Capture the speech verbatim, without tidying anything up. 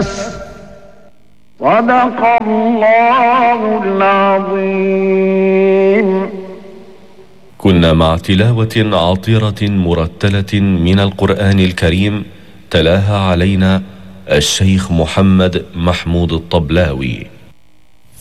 الناس. صدق الله العظيم. كنا مع تلاوة عطرة مرتلة من القرآن الكريم تلاها علينا الشيخ محمد محمود الطبلاوي.